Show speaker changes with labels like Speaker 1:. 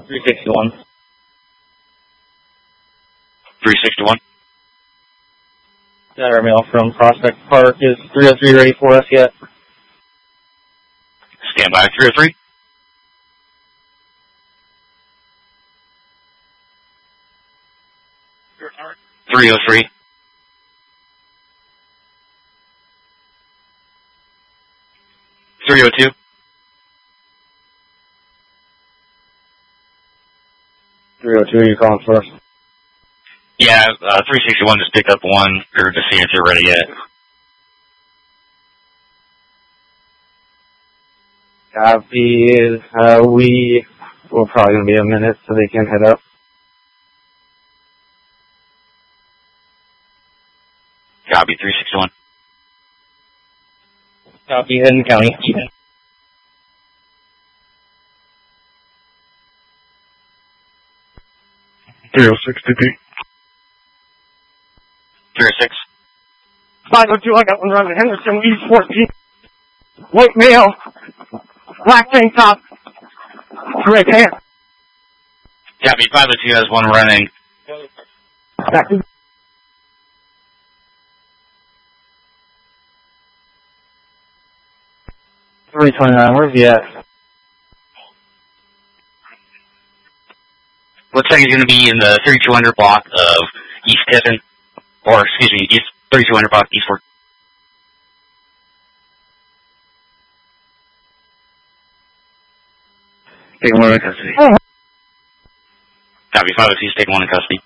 Speaker 1: 361.
Speaker 2: 361.
Speaker 1: That mail from Prospect Park. Is 303 ready for us yet?
Speaker 2: Stand by, 303. .303. .302.
Speaker 1: 302, you calling first?
Speaker 2: Yeah, 361 just picked up one, or to see if you're ready yet.
Speaker 1: Copy. We're probably going to be a minute so they can head up.
Speaker 2: Copy, 361.
Speaker 1: Copy, Hidden County.
Speaker 3: 306 DP.
Speaker 2: 306.
Speaker 1: 502, I got one running. Henderson, East 14. White male. Black tank top. Gray pants.
Speaker 2: Copy, 502 has one running.
Speaker 1: Back to 329, where's he at?
Speaker 2: Looks like he's going to be in the 3200 block of East Tiffin, or excuse me, East 3200 block, East 4.
Speaker 3: Taking one in custody.
Speaker 2: Copy, 502's taking one in custody.